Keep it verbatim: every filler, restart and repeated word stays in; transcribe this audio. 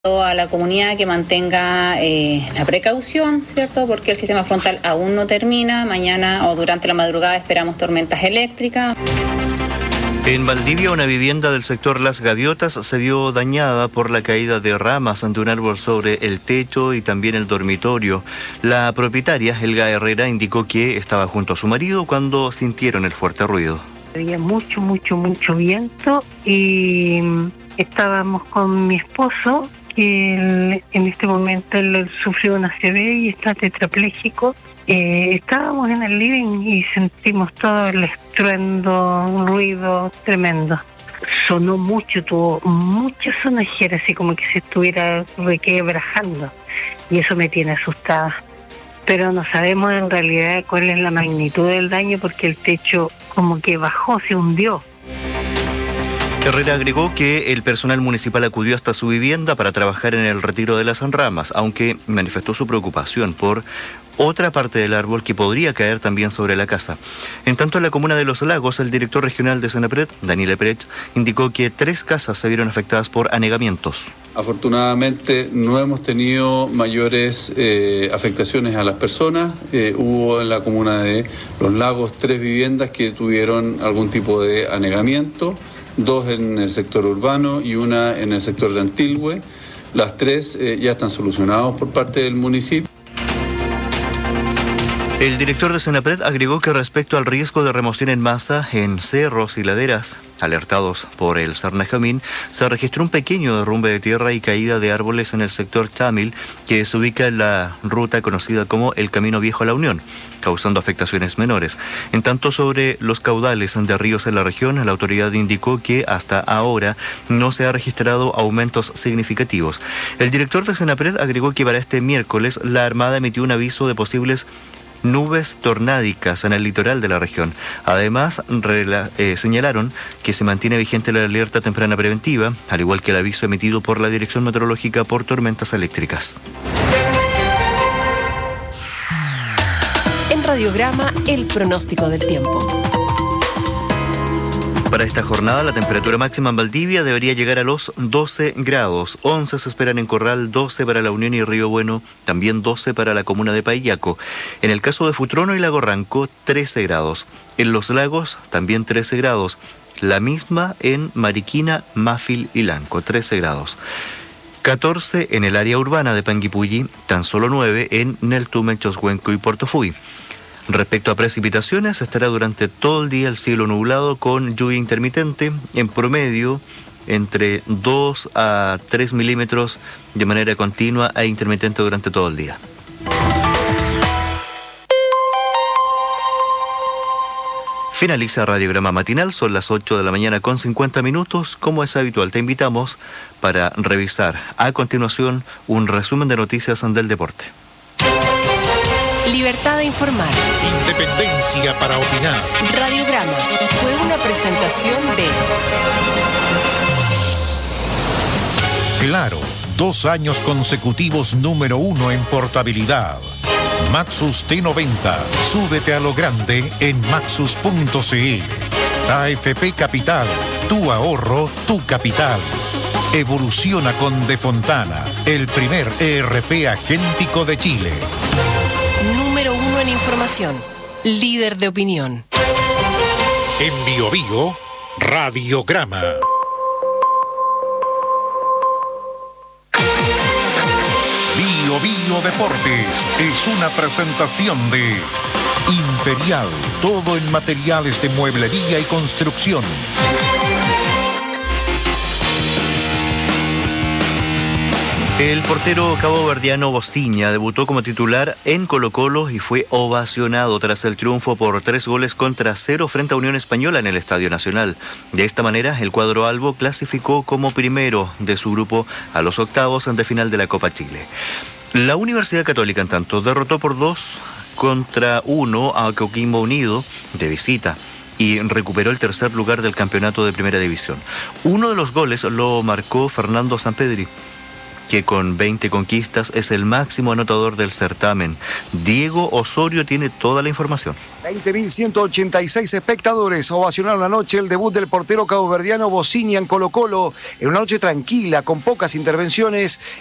a la comunidad que mantenga eh, la precaución, ¿cierto? Porque el sistema frontal aún no termina. Mañana o durante la madrugada esperamos tormentas eléctricas. En Valdivia, una vivienda del sector Las Gaviotas se vio dañada por la caída de ramas ante un árbol sobre el techo y también el dormitorio. La propietaria, Helga Herrera, indicó que estaba junto a su marido cuando sintieron el fuerte ruido. Había mucho, mucho, mucho viento y estábamos con mi esposo, que él, en este momento él sufrió una A C V y está tetrapléjico. Eh, estábamos en el living y sentimos todo el estruendo, un ruido tremendo. Sonó mucho, tuvo mucha sonajera, así como que se estuviera requebrajando, y eso me tiene asustada. Pero no sabemos en realidad cuál es la magnitud del daño, porque el techo como que bajó, se hundió. Herrera agregó que el personal municipal acudió hasta su vivienda para trabajar en el retiro de las ramas, aunque manifestó su preocupación por otra parte del árbol que podría caer también sobre la casa. En tanto, en la comuna de Los Lagos, el director regional de Senapred, Daniel Eprech, indicó que tres casas se vieron afectadas por anegamientos. Afortunadamente no hemos tenido mayores eh, afectaciones a las personas. Eh, hubo en la comuna de Los Lagos tres viviendas que tuvieron algún tipo de anegamiento, dos en el sector urbano y una en el sector de Antilhue. Las tres eh, ya están solucionadas por parte del municipio. El director de Senapred agregó que respecto al riesgo de remoción en masa en cerros y laderas alertados por el Sarnajamín, se registró un pequeño derrumbe de tierra y caída de árboles en el sector Chamil, que se ubica en la ruta conocida como el Camino Viejo a la Unión, causando afectaciones menores. En tanto, sobre los caudales de ríos en la región, la autoridad indicó que hasta ahora no se ha registrado aumentos significativos. El director de Senapred agregó que para este miércoles la Armada emitió un aviso de posibles nubes tornádicas en el litoral de la región. Además, rela, eh, señalaron que se mantiene vigente la alerta temprana preventiva, al igual que el aviso emitido por la Dirección Meteorológica por tormentas eléctricas. En Radiograma, el pronóstico del tiempo. Para esta jornada, la temperatura máxima en Valdivia debería llegar a los doce grados. once se esperan en Corral, doce para La Unión y Río Bueno, también doce para la comuna de Paillaco. En el caso de Futrono y Lago Ranco, trece grados. En Los Lagos, también trece grados. La misma en Mariquina, Mafil y Lanco, trece grados. catorce en el área urbana de Panguipulli, tan solo nueve en Neltume, Choshuenco y Portofuy. Respecto a precipitaciones, estará durante todo el día el cielo nublado con lluvia intermitente, en promedio entre dos a tres milímetros de manera continua e intermitente durante todo el día. Finaliza Radiograma Matinal, son las ocho de la mañana con cincuenta minutos. Como es habitual, te invitamos para revisar a continuación un resumen de noticias del deporte. Libertad de informar. Independencia para opinar. Radiograma fue una presentación de Claro, dos años consecutivos número uno en portabilidad. Maxus T noventa, súbete a lo grande en maxus punto c l. A F P Capital, tu ahorro, tu capital. Evoluciona con De Fontana, el primer E R P agéntico de Chile. Número uno en información, líder de opinión. En Bio Bio, Radiograma. Bio Bio Deportes es una presentación de Imperial, todo en materiales de mueblería y construcción. El portero caboverdiano Bociña debutó como titular en Colo-Colo y fue ovacionado tras el triunfo por tres goles contra cero frente a Unión Española en el Estadio Nacional. De esta manera, el cuadro albo clasificó como primero de su grupo a los octavos de final de la Copa Chile. La Universidad Católica, en tanto, derrotó por dos contra uno a Coquimbo Unido de visita y recuperó el tercer lugar del campeonato de Primera División. Uno de los goles lo marcó Fernando Sampedri. que con veinte conquistas es el máximo anotador del certamen. Diego Osorio tiene toda la información. veinte mil ciento ochenta y seis espectadores ovacionaron anoche el debut del portero caboverdiano Bocini en Colo-Colo, en una noche tranquila, con pocas intervenciones